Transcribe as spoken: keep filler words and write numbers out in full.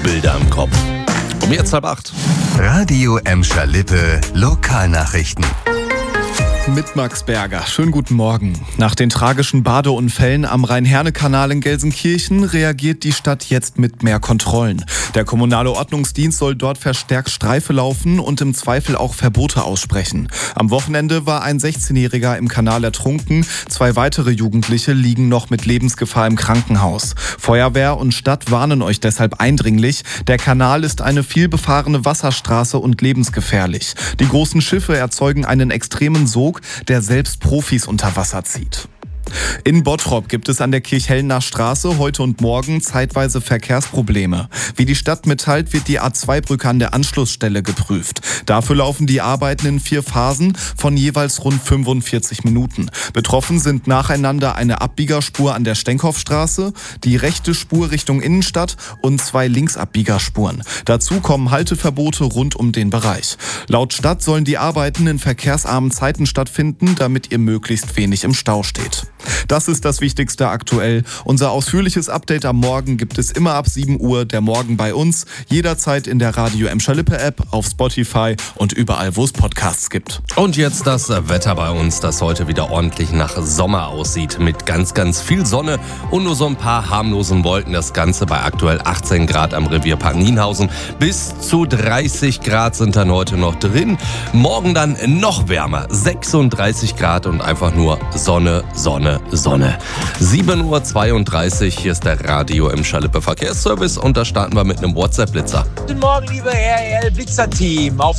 Bilder im Kopf. Um jetzt halb acht. Radio Emscher Lippe Lokalnachrichten. Mit Max Berger. Schönen guten Morgen. Nach den tragischen Badeunfällen am Rhein-Herne-Kanal in Gelsenkirchen reagiert die Stadt jetzt mit mehr Kontrollen. Der kommunale Ordnungsdienst soll dort verstärkt Streife laufen und im Zweifel auch Verbote aussprechen. Am Wochenende war ein sechzehnjähriger im Kanal ertrunken. Zwei weitere Jugendliche liegen noch mit Lebensgefahr im Krankenhaus. Feuerwehr und Stadt warnen euch deshalb eindringlich. Der Kanal ist eine vielbefahrene Wasserstraße und lebensgefährlich. Die großen Schiffe erzeugen einen extremen Sog, der selbst Profis unter Wasser zieht. In Bottrop gibt es an der Kirchhellner Straße heute und morgen zeitweise Verkehrsprobleme. Wie die Stadt mitteilt, wird die A zwei Brücke an der Anschlussstelle geprüft. Dafür laufen die Arbeiten in vier Phasen von jeweils rund fünfundvierzig Minuten. Betroffen sind nacheinander eine Abbiegerspur an der Stenkhoffstraße, die rechte Spur Richtung Innenstadt und zwei Linksabbiegerspuren. Dazu kommen Halteverbote rund um den Bereich. Laut Stadt sollen die Arbeiten in verkehrsarmen Zeiten stattfinden, damit ihr möglichst wenig im Stau steht. Das ist das Wichtigste aktuell. Unser ausführliches Update am Morgen gibt es immer ab sieben Uhr, der Morgen bei uns, jederzeit in der Radio Emscher Lippe App, auf Spotify und überall, wo es Podcasts gibt. Und jetzt das Wetter bei uns, das heute wieder ordentlich nach Sommer aussieht. Mit ganz, ganz viel Sonne und nur so ein paar harmlosen Wolken. Das Ganze bei aktuell achtzehn Grad am Revierpark Nienhausen. Bis zu dreißig Grad sind dann heute noch drin. Morgen dann noch wärmer, sechsunddreißig Grad und einfach nur Sonne, Sonne, Sonne. sieben Uhr zweiunddreißig, hier ist der Radio Emscher Lippe Verkehrsservice und da starten wir mit einem WhatsApp-Blitzer. Guten Morgen, liebe R L Blitzer-Team. Auf